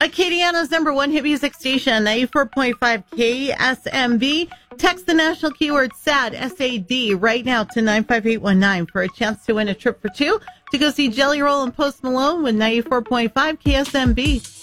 Acadiana's number one hit music station, 94.5 KSMB. Text the national keyword SAD, S-A-D, right now to 95819 for a chance to win a trip for two to go see Jelly Roll and Post Malone with 94.5 KSMB.